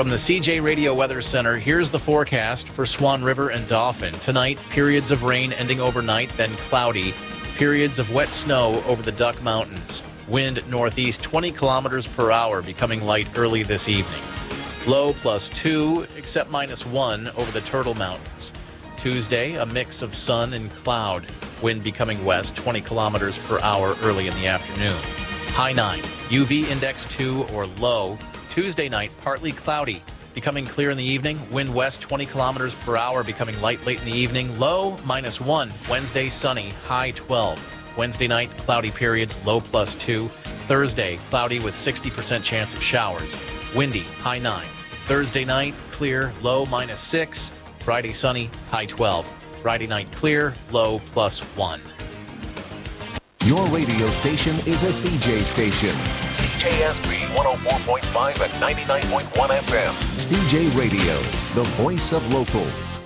From the CJ Radio Weather Center, here's the forecast for Swan River and Dauphin. Tonight, periods of rain ending overnight, then cloudy. Periods of wet snow over the Duck Mountains. Wind northeast 20 kilometers per hour, becoming light early this evening. Low +2, except -1 over the Turtle Mountains. Tuesday, a mix of sun and cloud. Wind becoming west 20 kilometers per hour early in the afternoon. High 9, UV index 2 or low. Tuesday night, partly cloudy, becoming clear in the evening. Wind west 20 kilometers per hour, becoming light late in the evening. Low -1. Wednesday, sunny, high 12. Wednesday night, cloudy periods, low +2. Thursday, cloudy with 60% chance of showers. Windy, high 9. Thursday night, clear, low -6. Friday, sunny, high 12. Friday night, clear, low +1. Your radio station is a CJ station. CJSB 104.5 and 99.1 FM. CJ Radio, the voice of local.